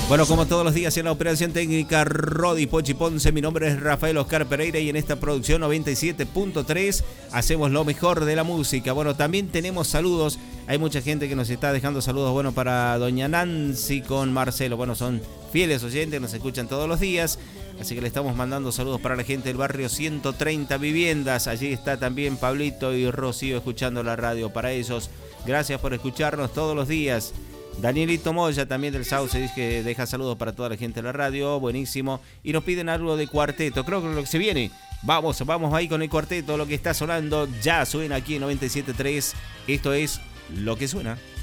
Bueno, como todos los días en la operación técnica, Rodi Pochi Ponce, mi nombre es Rafael Oscar Pereira y en esta producción 97.3 hacemos lo mejor de la música. Bueno, también tenemos saludos, hay mucha gente que nos está dejando saludos, bueno, para doña Nancy con Marcelo, bueno, son fieles oyentes, nos escuchan todos los días, así que le estamos mandando saludos para la gente del barrio 130 Viviendas, allí está también Pablito y Rocío escuchando la radio para ellos, gracias por escucharnos todos los días. Danielito Moya también del Sauce dice que deja saludos para toda la gente de la radio, buenísimo. Y nos piden algo de cuarteto, creo que lo que se viene. Vamos ahí con el cuarteto, lo que está sonando ya suena aquí en 97.3. Esto es Lo que Suena.